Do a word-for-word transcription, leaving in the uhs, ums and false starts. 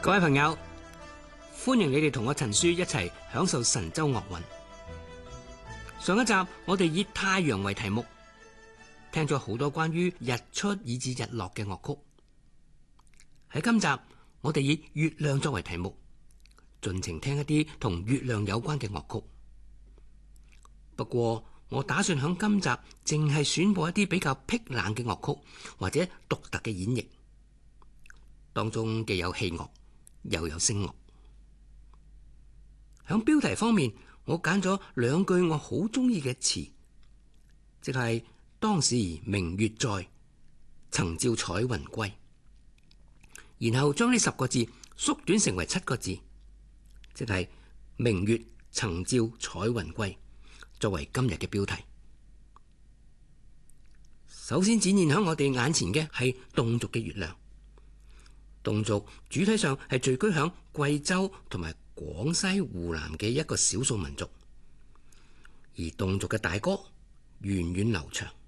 各位朋友，歡迎你哋同我陳書一齊享受神州樂韻。上一集我哋以太陽為題目，聽咗好多關於日出以至日落嘅樂曲。喺今集我哋以月亮作為題目，盡情聽一啲同月亮有關嘅樂曲。不過我打算響今集淨係選播一啲比較僻冷嘅樂曲，或者獨特嘅演繹，當中既有器樂又有聲樂。響標題方面，我揀咗兩句我好中意嘅詞，即係當時明月在，曾照彩雲歸，然後將呢十個字縮短成為七個字，即係明月曾照彩雲歸，作為今日嘅標題。首先展現喺我哋眼前嘅係侗族嘅月亮。侗族主體上係聚居響貴州同埋廣西、湖南嘅一個少數民族，而侗族嘅大歌源遠流長，